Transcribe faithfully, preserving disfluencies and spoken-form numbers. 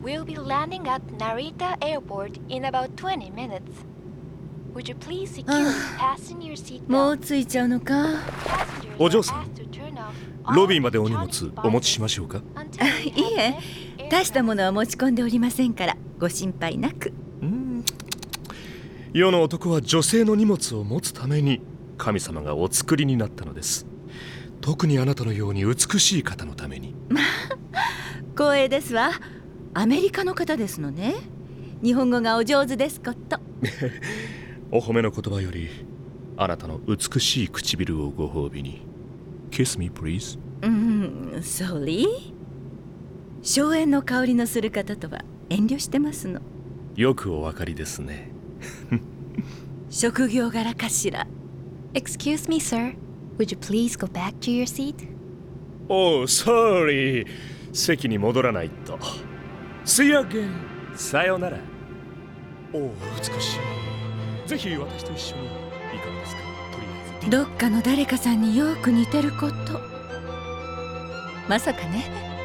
We'll be landing at Narita Airport in about twenty minutes. Would you please securely fasten your seatbelt? もう着いちゃうのか。 お嬢さん、ロビーまでお荷物お持ちしましょうか。 いいえ、大したものは持ち込んでおりませんからご心配なく。 うん、世の男は女性の荷物を持つために神様がお作りになったのです。特にあなたのように美しい方のために。 まあ光栄ですわ。アメリカの方ですのね。日本語がお上手ですこと。 お褒めの言葉よりあなたの美しい唇をご褒美に。 Kiss me please。 うん、ソリー。荘園の香りのする方とは遠慮してますの。 よくお分かりですね。 職業柄かしら。 Excuse me, sir. Would you please go back to your seat? Oh, sorry。 席に戻らないと。 See you again。 さよなら。おお、美しい。ぜひ私と一緒にいかがですか。とりあえずどっかの誰かさんによく似てること。まさかね。